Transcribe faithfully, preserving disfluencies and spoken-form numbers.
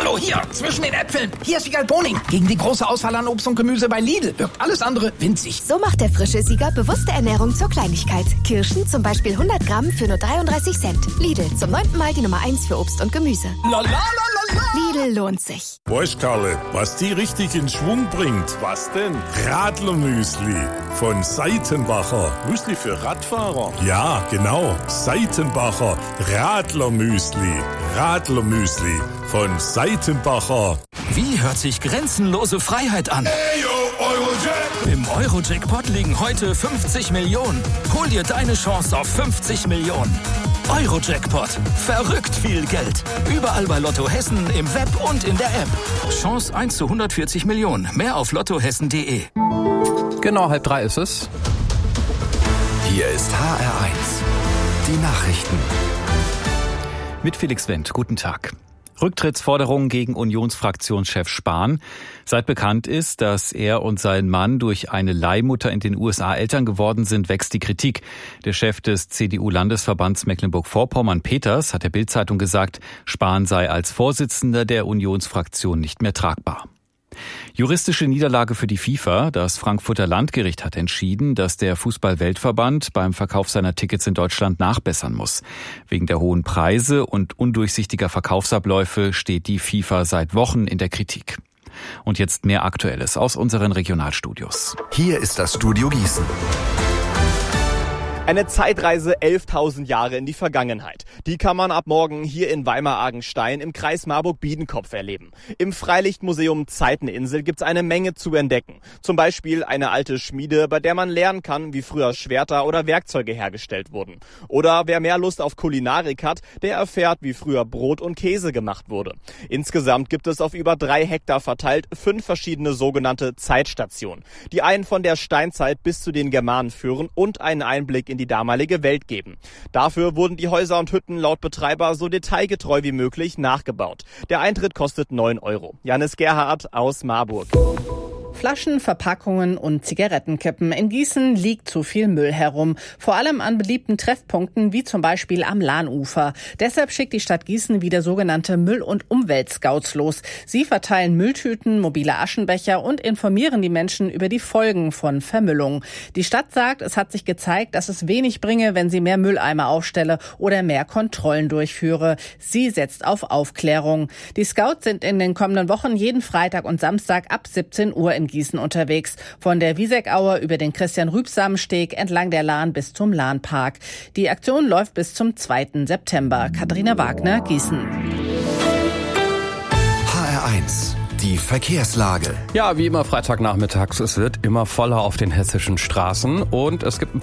Hallo, hier, zwischen den Äpfeln. Hier ist Siegal Boning. Gegen die große Auswahl an Obst und Gemüse bei Lidl wirkt alles andere winzig. So macht der frische Sieger bewusste Ernährung zur Kleinigkeit. Kirschen zum Beispiel hundert Gramm für nur dreiunddreißig Cent. Lidl, zum neunten Mal die Nummer eins für Obst und Gemüse. La, la, la, la, la. Lidl lohnt sich. Weißt, Karle, was die richtig in Schwung bringt? Was denn? Radlermüsli von Seitenbacher. Müsli für Radfahrer? Ja, genau. Seitenbacher Radlermüsli. Radlermüsli von Seitenbacher. Wie hört sich grenzenlose Freiheit an? Hey, yo, Eurojack. Im Eurojackpot liegen heute fünfzig Millionen. Hol dir deine Chance auf fünfzig Millionen. Eurojackpot. Verrückt viel Geld. Überall bei Lotto Hessen, im Web und in der App. Chance eins zu hundertvierzig Millionen. Mehr auf lottohessen punkt de. Genau, halb drei ist es. Hier ist H R eins. Die Nachrichten. Mit Felix Wendt. Guten Tag. Rücktrittsforderungen gegen Unionsfraktionschef Spahn. Seit bekannt ist, dass er und sein Mann durch eine Leihmutter in den U S A Eltern geworden sind, wächst die Kritik. Der Chef des C D U-Landesverbands Mecklenburg-Vorpommern, Peters, hat der Bild-Zeitung gesagt, Spahn sei als Vorsitzender der Unionsfraktion nicht mehr tragbar. Juristische Niederlage für die FIFA. Das Frankfurter Landgericht hat entschieden, dass der Fußball-Weltverband beim Verkauf seiner Tickets in Deutschland nachbessern muss. Wegen der hohen Preise und undurchsichtiger Verkaufsabläufe steht die FIFA seit Wochen in der Kritik. Und jetzt mehr Aktuelles aus unseren Regionalstudios. Hier ist das Studio Gießen. Eine Zeitreise elftausend Jahre in die Vergangenheit. Die kann man ab morgen hier in Weimar-Argenstein im Kreis Marburg-Biedenkopf erleben. Im Freilichtmuseum Zeiteninsel gibt's eine Menge zu entdecken. Zum Beispiel eine alte Schmiede, bei der man lernen kann, wie früher Schwerter oder Werkzeuge hergestellt wurden. Oder wer mehr Lust auf Kulinarik hat, der erfährt, wie früher Brot und Käse gemacht wurde. Insgesamt gibt es auf über drei Hektar verteilt fünf verschiedene sogenannte Zeitstationen, die einen von der Steinzeit bis zu den Germanen führen und einen Einblick in die damalige Welt geben. Dafür wurden die Häuser und Hütten laut Betreiber so detailgetreu wie möglich nachgebaut. Der Eintritt kostet neun Euro. Janis Gerhardt aus Marburg. Flaschen, Verpackungen und Zigarettenkippen. In Gießen liegt zu viel Müll herum. Vor allem an beliebten Treffpunkten wie zum Beispiel am Lahnufer. Deshalb schickt die Stadt Gießen wieder sogenannte Müll- und Umweltscouts los. Sie verteilen Mülltüten, mobile Aschenbecher und informieren die Menschen über die Folgen von Vermüllung. Die Stadt sagt, es hat sich gezeigt, dass es wenig bringe, wenn sie mehr Mülleimer aufstelle oder mehr Kontrollen durchführe. Sie setzt auf Aufklärung. Die Scouts sind in den kommenden Wochen jeden Freitag und Samstag ab siebzehn Uhr in Gießen unterwegs. Von der Wieseckauer über den Christian-Rübsamen-Steg entlang der Lahn bis zum Lahnpark. Die Aktion läuft bis zum zweiten September. Katharina Wagner, Gießen. H R eins. Die Verkehrslage. Ja, wie immer Freitagnachmittags. Es wird immer voller auf den hessischen Straßen und es gibt ein